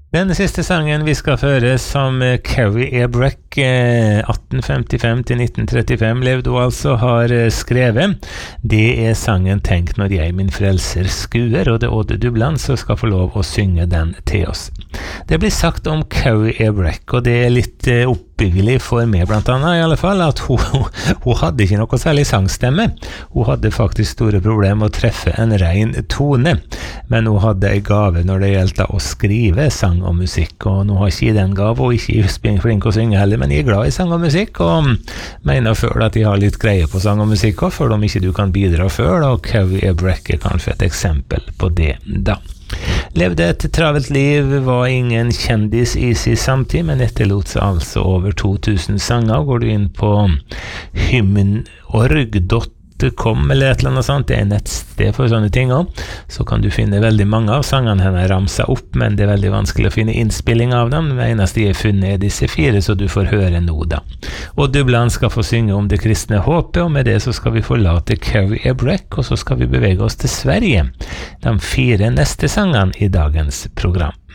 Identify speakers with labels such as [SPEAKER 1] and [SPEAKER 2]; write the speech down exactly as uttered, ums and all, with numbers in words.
[SPEAKER 1] Den siste sangen vi skal føre som Carrie A. Breck atten femtifem til nitten trettifem levde og altså har skrevet. Det er sangen Tenk når jeg min frelser skuer, og det er Odd Dubland som skal få lov å synge den til oss. Det blir sagt om Carrie A. Breck, og det er litt oppbyggelig for meg blant annet i alle fall, at hun, hun hadde ikke noe særlig sangstemme. Hun hadde faktisk store problemer med å treffe en ren tone, men hun hadde en gave når det gjelder å skrive sang og musikk, og nå har ikke den gave, og ikke er flink å synge heller, men jeg er glad i sang og musikk, og mener selv at jeg har litt greie på sang og musikk også, for om ikke du kan bidra før, og Carrie A. Breck er kanskje et eksempel på det da. Levde et travelt liv, var ingen kjendis i sin samtid, men etterlot seg altså over to tusen sanger. Går du inn på hymnorg punktum com eller et eller annet sånt, det er nettsted for sånne ting også, så kan du finne veldig mange av sangene henne ramsa opp, men det er veldig vanskelig å finne innspilling av dem. Det eneste jeg har funnet er disse fire, så du får høre nå da. Og Dubland skal få synge om det kristne håpet, og med det så skal vi forlate Carrie A. Breck, og så skal vi bevege oss til Sverige. De fire neste sangene i dagens program.